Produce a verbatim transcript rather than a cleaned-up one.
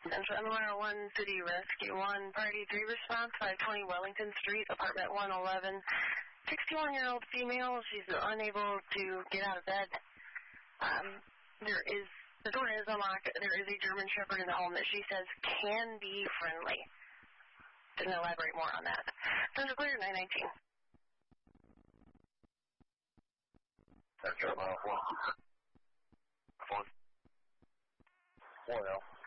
Central N Y R one City Rescue one, Priority three response, five twenty Wellington Street, apartment one eleven. sixty-one-year-old female, she's unable to get out of bed. Um, there is, the door is unlocked. There is a German Shepherd in the home that she says can be friendly. Didn't elaborate more on that. Central clear, nine nineteen. Central, uh, one. One. One, L.